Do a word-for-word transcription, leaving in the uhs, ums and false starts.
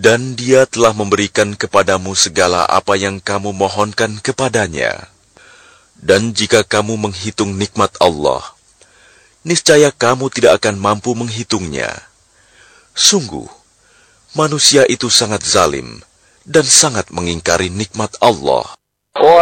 Dan Dia telah memberikan kepadamu segala apa yang kamu mohonkan kepadanya. Dan jika kamu menghitung nikmat Allah, niscaya kamu tidak akan mampu menghitungnya. Sungguh, manusia itu sangat zalim dan sangat mengingkari nikmat Allah.